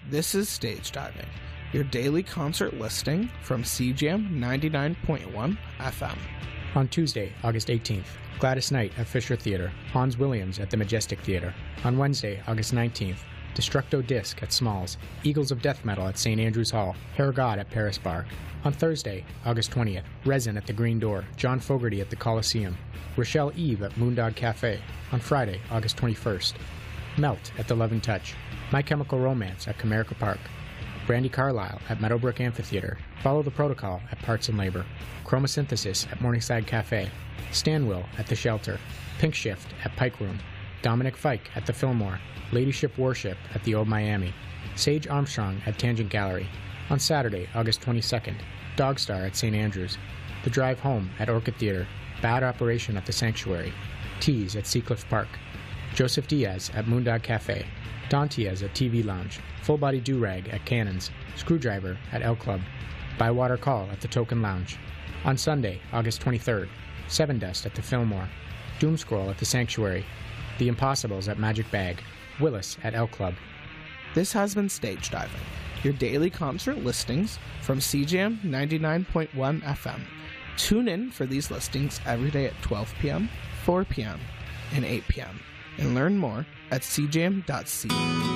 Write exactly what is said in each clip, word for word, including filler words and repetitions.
This is Stage Diving, your daily concert listing from C J A M ninety-nine point one F M. On Tuesday, August eighteenth, Gladys Knight at Fisher Theater, Hans Williams at the Majestic Theater. On Wednesday, August nineteenth, Destructo Disc at Smalls, Eagles of Death Metal at Saint Andrew's Hall, Hair God at Paris Bar. On Thursday, August twentieth, Resin at the Green Door, John Fogerty at the Coliseum, Rochelle Eve at Moondog Cafe. On Friday, August twenty-first, Melt at the Love and Touch, My Chemical Romance at Comerica Park, Brandy Carlisle at Meadowbrook Amphitheater, Follow the Protocol at Parts and Labor, Chromosynthesis at Morningside Cafe, Stanwill at The Shelter, Pink Shift at Pike Room, Dominic Fike at the Fillmore, Ladyship Worship at the Old Miami, Sage Armstrong at Tangent Gallery. On Saturday, August twenty-second, Dogstar at Saint Andrews, The Drive Home at Orchid Theater, Bad Operation at the Sanctuary, Tease at Seacliff Park, Joseph Diaz at Moondog Cafe, Don Diaz at T V Lounge, Full Body Do-Rag at Cannons, Screwdriver at L Club, Bywater Call at the Token Lounge. On Sunday, August twenty-third, Seven Dust at the Fillmore, Doomscroll at the Sanctuary, The Impossibles at Magic Bag, Willis at L Club. This has been Stage Diving, your daily concert listings from C J A M ninety-nine point one F M. Tune in for these listings every day at twelve p.m., four p.m., and eight p.m. and learn more at c j m dot c.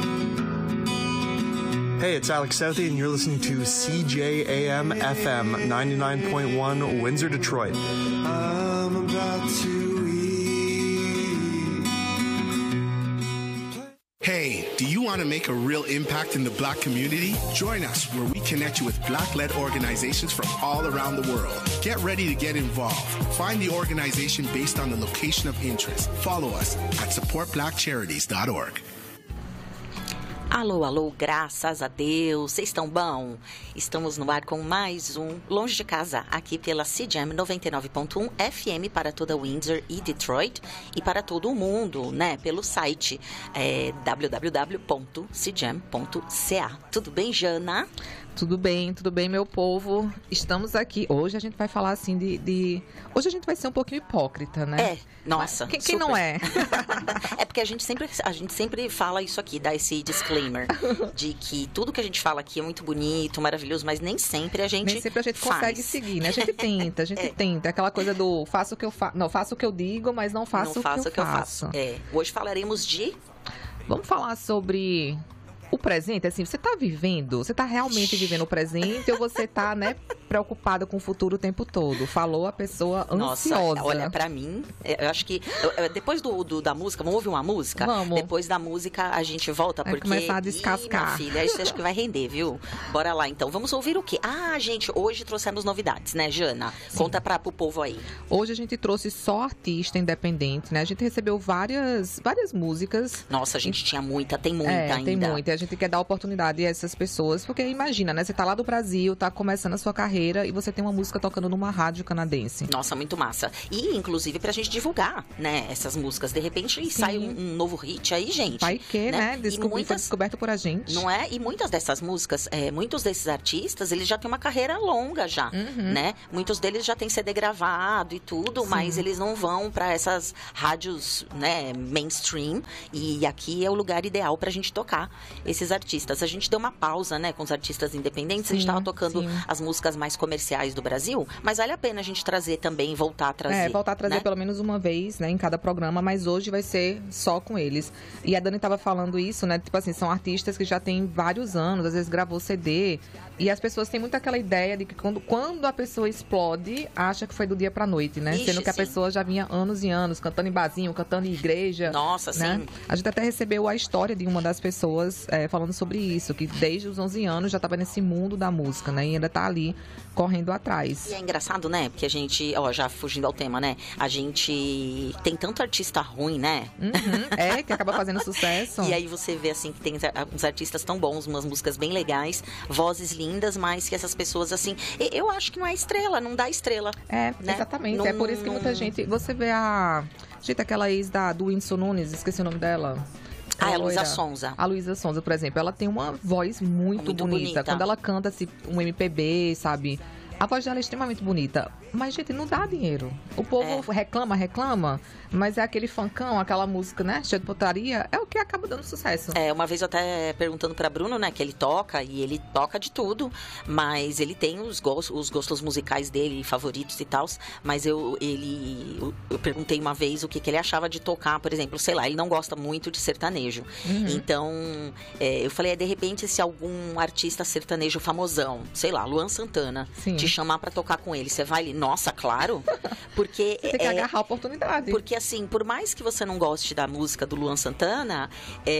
Hey, it's Alex Southey, and you're listening to C J A M F M ninety-nine point one Windsor, Detroit. I'm about to Hey, do you want to make a real impact in the Black community? Join us where we connect you with Black-led organizations from all around the world. Get ready to get involved. Find the organization based on the location of interest. Follow us at support black charities dot org. Alô, alô, graças a Deus, vocês estão bom? Estamos no ar com mais um Longe de Casa, aqui pela C J A M noventa e nove ponto um F M para toda Windsor e Detroit e para todo o mundo, né? Pelo site é, w w w ponto c j a m ponto c a. Tudo bem, Jana? Tudo bem, tudo bem, meu povo. Estamos aqui. Hoje a gente vai falar assim de... de... Hoje a gente vai ser um pouquinho hipócrita, né? É, nossa. Quem, quem não é? É porque a gente, sempre, a gente sempre fala isso aqui, dá esse disclaimer de que tudo que a gente fala aqui é muito bonito, maravilhoso, mas nem sempre a gente Nem sempre a gente faz. consegue seguir, né? A gente tenta, a gente É. tenta. Aquela coisa do faço o que eu faço... Não, faço o que eu digo, mas não faço, Não o, faço que o que eu faço. É. Hoje falaremos de... Vamos falar sobre... O presente, assim, você tá vivendo, você tá realmente vivendo o presente ou você tá, né, preocupada com o futuro o tempo todo? Falou a pessoa ansiosa. Nossa, olha, pra mim, eu acho que eu- eu- depois do, do- da música, vamos ouvir uma música? Vamos. Depois da música a gente volta, Vai porque... começar a Ih, descascar. minha filha, isso acho que vai render, viu? Bora lá, então. Vamos ouvir o quê? Ah, gente, hoje trouxemos novidades, né, Jana? Conta pra, pro povo aí. Hoje a gente trouxe só artista independente, né? A gente recebeu várias, várias músicas. Nossa, a gente tinha muita, tem muita é, ainda. tem muita. E a gente quer dar oportunidade a essas pessoas, porque imagina, né? Você tá lá do Brasil, tá começando a sua carreira e você tem uma música tocando numa rádio canadense. Nossa, muito massa. E, inclusive, pra gente divulgar, né, essas músicas. De repente, sai um, um novo hit aí, gente. Vai que, né? E Descobri, foi muitas- descoberto por a gente. Não é? E muitas dessas músicas, é, muitos desses artistas, eles já têm uma carreira longa já, Uhum. né? Muitos deles já têm C D gravado e tudo, mas eles não vão para essas rádios, né, mainstream. E aqui é o lugar ideal pra gente tocar esses artistas. A gente deu uma pausa, né, com os artistas independentes. a gente Sim, tava tocando sim. as músicas mais comerciais do Brasil, mas vale a pena a gente trazer também, voltar a trazer. É, voltar a trazer né? pelo menos uma vez, né, em cada programa, mas hoje vai ser só com eles. E a Dani tava falando isso, né, tipo assim, são artistas que já têm vários anos, às vezes gravou C D, e as pessoas têm muito aquela ideia de que quando, quando a pessoa explode, acha que foi do dia pra noite, né? Ixi, Sendo que a sim. pessoa já vinha anos e anos, cantando em barzinho, cantando em igreja. Nossa, né? sim. A gente até recebeu a história de uma das pessoas é, falando sobre isso, que desde os onze anos já estava nesse mundo da música, né? E ainda tá ali correndo atrás. E é engraçado, né? Porque a gente, ó, já fugindo ao tema, né? A gente tem tanto artista ruim, né? Uhum, é, que acaba fazendo sucesso. E aí você vê, assim, que tem uns artistas tão bons, umas músicas bem legais, vozes lindas, mas que essas pessoas, assim... e- Eu acho que não é estrela, não dá estrela. É, né? exatamente. Não- é por isso que muita não- gente... Você vê a... Gente, aquela ex da, do Whindersson Nunes, esqueci o nome dela. Ah, é a Luísa loira. Sonza. A Luísa Sonza, por exemplo, ela tem uma voz muito, Muito bonita. bonita. Quando ela canta assim, um M P B, sabe? A voz dela é extremamente bonita. Mas, gente, não dá dinheiro. O povo é. reclama, reclama, mas é aquele funkão, aquela música, né? Cheia de putaria, é o que acaba dando sucesso. É, uma vez eu até perguntando pra Bruno, né, que ele toca, e ele toca de tudo, mas ele tem os gostos, os gostos musicais dele, favoritos e tal, mas eu, ele, eu, eu perguntei uma vez o que, que ele achava de tocar, por exemplo, sei lá, ele não gosta muito de sertanejo. Uhum. Então, é, eu falei, é, de repente, se algum artista sertanejo famosão, sei lá, Luan Santana, Sim. te chamar pra tocar com ele, você vai ali, nossa, claro, porque... Você tem que é, agarrar a oportunidade. Porque, assim, por mais que você não goste da música do Luan Santana,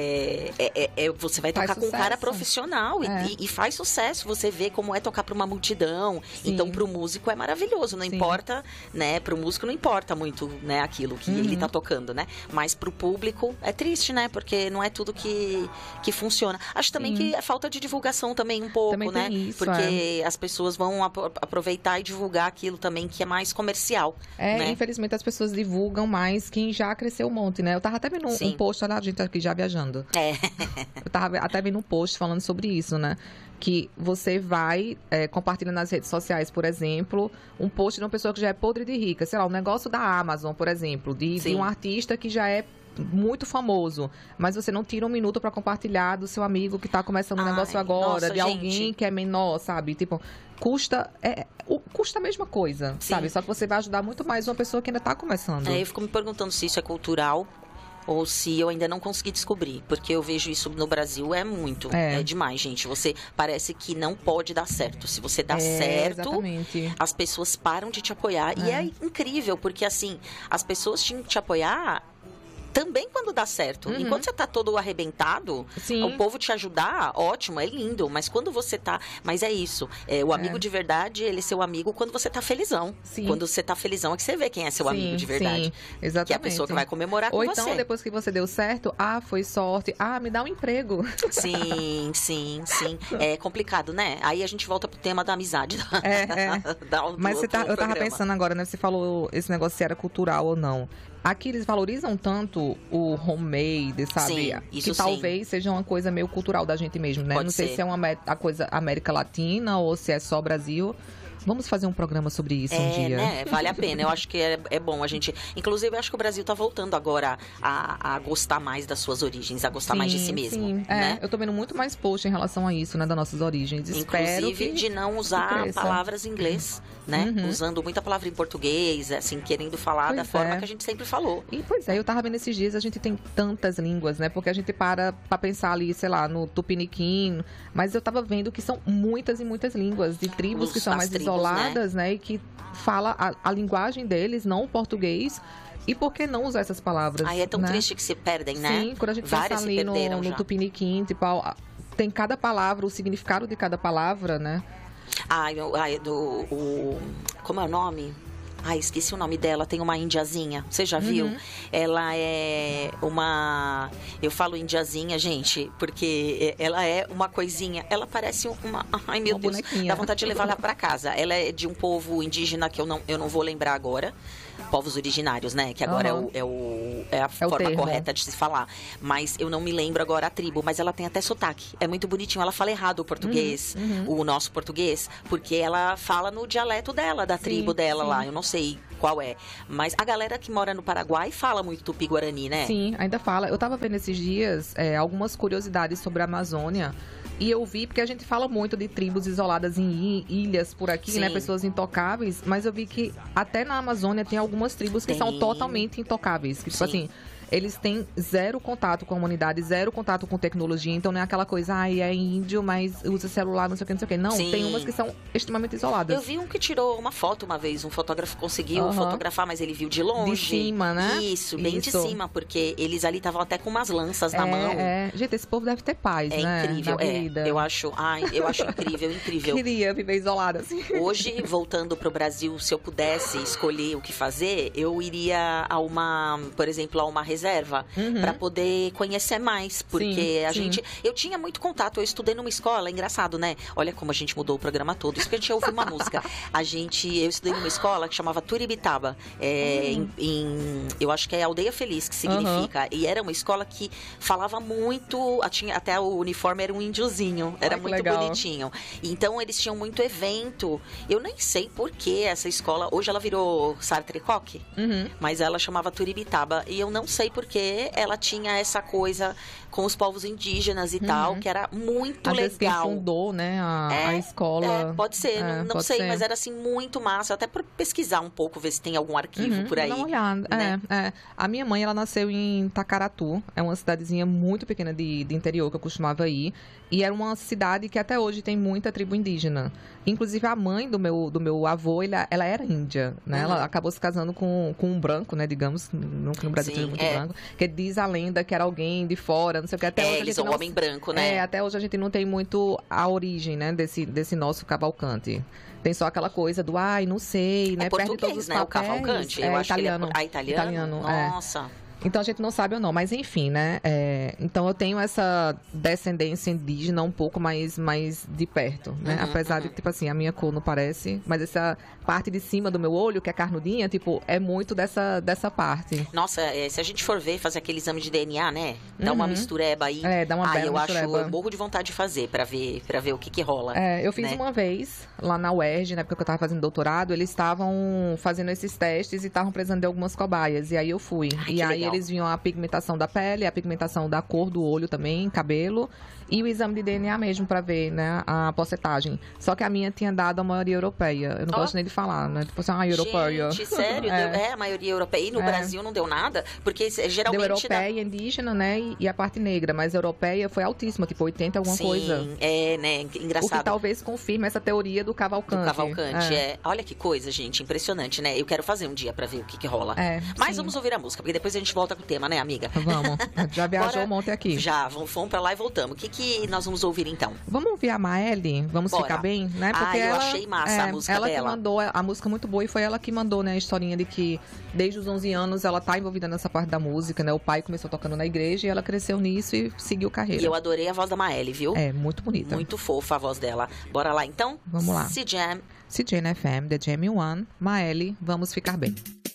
é, é, é, você vai tocar faz com sucesso. um cara profissional é. e, e faz sucesso. Você vê como é tocar pra uma multidão. Sim. Então, pro músico é maravilhoso. Não Sim. importa, né? Pro músico não importa muito, né, aquilo que uhum. ele tá tocando, né? Mas pro público é triste, né? Porque não é tudo que, que funciona. Acho também Sim. que é falta de divulgação também um pouco, também né? Isso, Porque é. as pessoas vão aproveitar e divulgar aquilo também que é mais comercial. É, né? Infelizmente as pessoas divulgam mais quem já cresceu um monte, né? Eu tava até vendo um, um post, olha a gente aqui já viajando. É. Eu tava até vendo um post falando sobre isso, né? Que você vai é, compartilhando nas redes sociais, por exemplo, um post de uma pessoa que já é podre de rica. Sei lá, um negócio da Amazon, por exemplo, de, de um artista que já é muito famoso, mas você não tira um minuto pra compartilhar do seu amigo que tá começando um Ai, negócio agora, nossa, de gente. alguém que é menor, sabe? Tipo, custa, é, custa a mesma coisa, Sim. sabe? Só que você vai ajudar muito mais uma pessoa que ainda tá começando. É, eu fico me perguntando se isso é cultural ou se eu ainda não consegui descobrir, porque eu vejo isso no Brasil é muito, é, é demais, gente. Você parece que não pode dar certo. Se você dá é, certo, exatamente. as pessoas param de te apoiar. É. E é incrível, porque assim, as pessoas tinham que te apoiar também quando dá certo. Uhum. Enquanto você tá todo arrebentado, Sim. o povo te ajudar, ótimo, é lindo. Mas quando você tá... Mas é isso. É, o amigo é. de verdade, ele é seu amigo quando você tá felizão. Sim. Quando você tá felizão é que você vê quem é seu sim, amigo de verdade. Sim, exatamente. Que é a pessoa que vai comemorar Ou com então, você. depois que você deu certo, ah, foi sorte. Ah, me dá um emprego. Sim, sim, sim. É complicado, né? Aí a gente volta pro tema da amizade. É, é. da, do, Mas você tá, eu tava programa. pensando agora, né? Você falou esse negócio se era cultural ou não. Aqui eles valorizam tanto o homemade, sabe? Sim, isso que talvez sim. seja uma coisa meio cultural da gente mesmo, né? Pode Não sei ser. se é uma a coisa América Latina ou se é só Brasil. Vamos fazer um programa sobre isso é, um dia. Né? Vale a pena. Eu acho que é, é bom a gente... Inclusive, eu acho que o Brasil tá voltando agora a, a gostar mais das suas origens, a gostar sim, mais de si mesmo. Sim, né? é. Eu tô vendo muito mais post em relação a isso, né? Das nossas origens. Inclusive, Espero que, de não usar palavras em inglês, né? Uhum. Usando muita palavra em português, assim, querendo falar pois da forma é. que a gente sempre falou. E, pois é, eu tava vendo esses dias, a gente tem tantas línguas, né? Porque a gente para pra pensar ali, sei lá, no tupiniquim, mas eu tava vendo que são muitas e muitas línguas, de tribos Os, que são mais tribos, isoladas, né? né? E que fala a, a linguagem deles, não o português. E por que não usar essas palavras? Aí é tão né? triste que se perdem, né? Sim, quando a gente Várias pensa ali no, no tupiniquim, tipo, tem cada palavra, o significado de cada palavra, né? Ai, ai do, o, como é o nome? Ai, esqueci o nome dela. Tem uma indiazinha. Você já viu? Uhum. Ela é uma... Eu falo indiazinha, gente, porque ela é uma coisinha. Ela parece uma... Ai, meu uma Deus. Bonequinha. Dá vontade de levar ela pra casa. Ela é de um povo indígena que eu não, eu não vou lembrar agora. Povos originários, né? Que agora uhum. é, o, é, o, é a é forma correta de se falar. Mas eu não me lembro agora a tribo. Mas ela tem até sotaque. É muito bonitinho. Ela fala errado o português, uhum. Uhum. o nosso português, porque ela fala no dialeto dela, da sim, tribo dela sim. lá. Eu não sei qual é. Mas a galera que mora no Paraguai fala muito tupi-guarani, né? Sim, ainda fala. Eu tava vendo esses dias é, algumas curiosidades sobre a Amazônia. E eu vi, porque a gente fala muito de tribos isoladas em ilhas por aqui, sim. né? Pessoas intocáveis. Mas eu vi que até na Amazônia tem algumas tribos que tem. são totalmente intocáveis. Que, tipo sim. assim, eles têm zero contato com a humanidade, zero contato com tecnologia. Então não é aquela coisa, ai, ah, é índio, mas usa celular, não sei o que, não sei o que. Não, sim. tem umas que são extremamente isoladas. Eu vi um que tirou uma foto uma vez. Um fotógrafo conseguiu uhum. fotografar, mas ele viu de longe. De cima, né? Isso, bem Isso. de cima, porque eles ali estavam até com umas lanças é, na mão. É, gente, esse povo deve ter paz, é né? Incrível, na vida. é. Eu acho, ai, eu acho incrível, incrível. Queria viver isolada, assim. Hoje, voltando pro Brasil, se eu pudesse escolher o que fazer, eu iria a uma, por exemplo, a uma reserva Uhum. para poder conhecer mais, porque Sim, a sim. gente, eu tinha muito contato, eu estudei numa escola, é engraçado, né? Olha como a gente mudou o programa todo, isso que a gente ia ouvir uma música. A gente, eu estudei numa escola que chamava Turibitaba, é, Uhum. em, em- eu acho que é Aldeia Feliz que significa, e era uma escola que falava muito, a- tinha, até o uniforme era um índiozinho, era Ai, que muito legal. bonitinho. Então eles tinham muito evento. Eu nem sei por que essa escola, hoje ela virou Sartre Coque, Uhum. mas ela chamava Turibitaba. E eu não sei por que ela tinha essa coisa com os povos indígenas e tal, que era muito Às vezes quem legal. fundou, né, a, É, a escola. É, pode ser, É, não, não pode sei, ser. mas era assim muito massa. Até por pesquisar um pouco, ver se tem algum arquivo Uhum, por aí. Dá uma olhada. né? É, é. A minha mãe, ela nasceu em Tacaratu. É uma cidadezinha muito pequena de, de interior que eu costumava ir. E era uma cidade que até hoje tem muita tribo indígena. Inclusive, a mãe do meu, do meu avô, ela, ela era índia, né? Uhum. Ela acabou se casando com, com um branco, né? Digamos, no, no Brasil Sim, tem muito é. branco. Que diz a lenda que era alguém de fora, não sei o que. Até É, hoje a eles gente são não... homem branco, né? É, até hoje a gente não tem muito a origem, né? Desse, desse nosso Cavalcante. Tem só aquela coisa do, ai, não sei, né? É Perde português, todos os né? O papéis. Cavalcante. É eu acho italiano. que ele é... Ah, italiano? Italiano, é. Nossa. Então a gente não sabe ou não, mas enfim, né? É, então eu tenho essa descendência indígena um pouco mais, mais de perto, né? Uhum, Apesar de, tipo assim, a minha cor não parece, mas essa parte de cima do meu olho, que é carnudinha, tipo, é muito dessa, dessa parte. Nossa, é, se a gente for ver, fazer aquele exame de D N A, né? Dá uma Uhum. mistureba aí. É, dá uma Ah, bela eu acho, mistureba. eu morro de vontade de fazer pra ver, pra ver o que que rola. É, eu fiz né? uma vez lá na U E R J, na época que eu tava fazendo doutorado, eles estavam fazendo esses testes e estavam precisando de algumas cobaias. E aí eu fui. Ai, e que aí legal. eles viam a pigmentação da pele, a pigmentação da cor do olho também, cabelo, e o exame de D N A mesmo pra ver, né, a porcentagem. Só que a minha tinha dado a maioria europeia. Eu não Ó. gosto nem de falar, né? Tipo assim, ah, europeia. Gente, sério? É. Deu- é, a maioria europeia. E no É. Brasil não deu nada? Porque se- geralmente... Deu dá- europeia, indígena, né, e, e a parte negra. Mas a europeia foi altíssima, tipo oitenta alguma Sim, coisa. é, né? O que Engraçado. talvez confirme essa teoria do Do Cavalcante. Cavalcante, é. Olha que coisa, gente, impressionante, né? Eu quero fazer um dia pra ver o que que rola. É, Mas sim. vamos ouvir a música, porque depois a gente volta com o tema, né, amiga? Vamos. Já viajou Bora- um monte aqui. Já, vamos, fomos pra lá e voltamos. O que que nós vamos ouvir, então? Vamos ouvir a Maeli? Vamos Bora. ficar bem, né? Ah, eu achei massa a música ela dela. que mandou a música muito boa e foi ela que mandou, né, a historinha de que desde os onze anos ela tá envolvida nessa parte da música, né? O pai começou tocando na igreja e ela cresceu nisso e seguiu carreira. E eu adorei a voz da Maeli, viu? É, muito bonita. Muito fofa a voz dela. Bora lá, então? Vamos lá. C Jam. C J N F M, The Jam One, Maeli, vamos ficar bem.